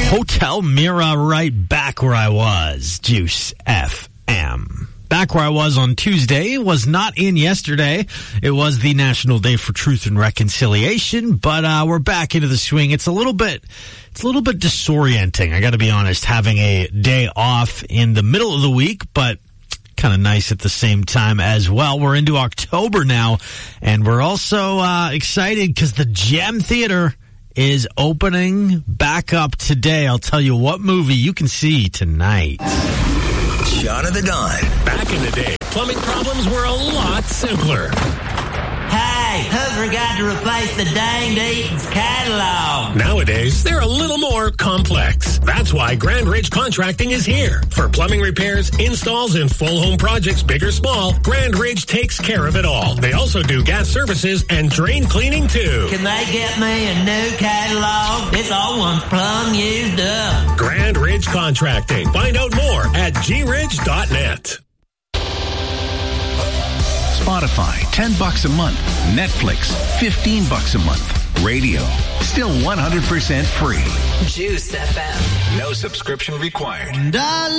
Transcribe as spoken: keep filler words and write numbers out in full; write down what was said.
Hotel Mira, right back where I was. Juice F M. Back where I was on Tuesday. Was not in yesterday. It was the National Day for Truth and Reconciliation, but uh, we're back into the swing. It's a little bit, it's a little bit disorienting, I got to be honest, having a day off in the middle of the week, but kind of nice at the same time as well. We're into October now, and we're also uh, excited because the Gem Theater is opening back up today. I'll tell you what movie you can see tonight. John of the Dawn. Back in the day, plumbing problems were a lot simpler. Hey, who forgot to replace the danged Eaton's catalog? Nowadays, they're a little more complex. That's why Grand Ridge Contracting is here. For plumbing repairs, installs, and full home projects, big or small, Grand Ridge takes care of it all. They also do gas services and drain cleaning, too. Can they get me a new catalog? This old one's plumb used up. Grand Ridge Contracting. Find out more at g ridge dot net. Spotify, ten bucks a month. Netflix, fifteen bucks a month. Radio, still one hundred percent free. Juice F M. No subscription required.